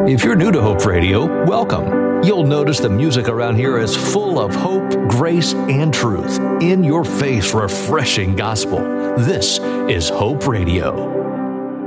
If you're new to Hope Radio, welcome. You'll notice the music around here is full of hope, grace, and truth. In your face, refreshing gospel. This is Hope Radio.